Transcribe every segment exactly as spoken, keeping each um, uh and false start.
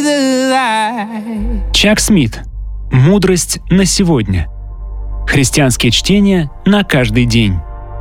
Чак Смит. Мудрость на сегодня. Христианские чтения на каждый день.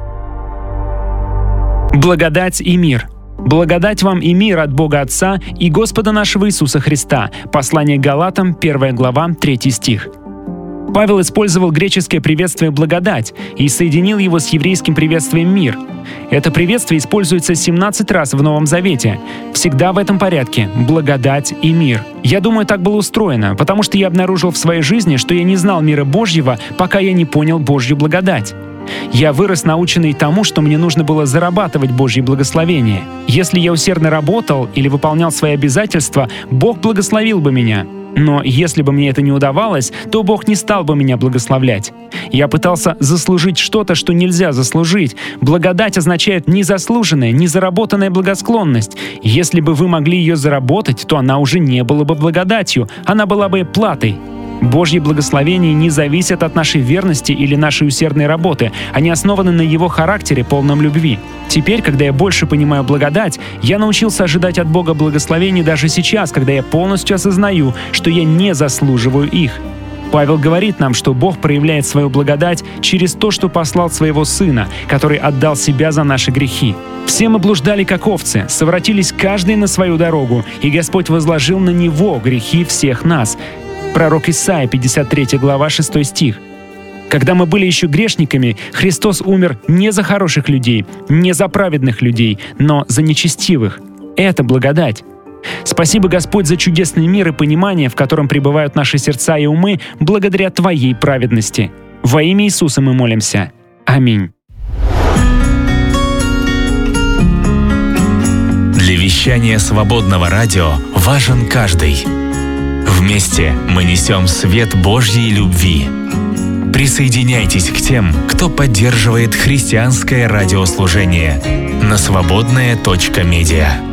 Благодать и мир. Благодать вам и мир от Бога Отца и Господа нашего Иисуса Христа. Послание к Галатам, первая глава, третий стих. Павел использовал греческое приветствие «благодать» и соединил его с еврейским приветствием «мир». Это приветствие используется семнадцать раз в Новом Завете. Всегда в этом порядке – благодать и мир. Я думаю, так было устроено, потому что я обнаружил в своей жизни, что я не знал мира Божьего, пока я не понял Божью благодать. Я вырос, наученный тому, что мне нужно было зарабатывать Божье благословение. Если я усердно работал или выполнял свои обязательства, Бог благословил бы меня. Но если бы мне это не удавалось, то Бог не стал бы меня благословлять. Я пытался заслужить что-то, что нельзя заслужить. Благодать означает незаслуженная, незаработанная благосклонность. Если бы вы могли ее заработать, то она уже не была бы благодатью, она была бы платой. Божьи благословения не зависят от нашей верности или нашей усердной работы. Они основаны на Его характере, полном любви. Теперь, когда я больше понимаю благодать, я научился ожидать от Бога благословений даже сейчас, когда я полностью осознаю, что я не заслуживаю их. Павел говорит нам, что Бог проявляет свою благодать через то, что послал своего Сына, который отдал себя за наши грехи. Все мы блуждали как овцы, совратились каждый на свою дорогу, и Господь возложил на Него грехи всех нас. Пророк Исайя, пятьдесят третья глава, шестой стих. Когда мы были еще грешниками, Христос умер не за хороших людей, не за праведных людей, но за нечестивых. Это благодать. Спасибо, Господь, за чудесный мир и понимание, в котором пребывают наши сердца и умы благодаря Твоей праведности. Во имя Иисуса мы молимся. Аминь. Для вещания свободного радио важен каждый. Вместе мы несем свет Божьей любви. Присоединяйтесь к тем, кто поддерживает христианское радиослужение на свободная точка медиа.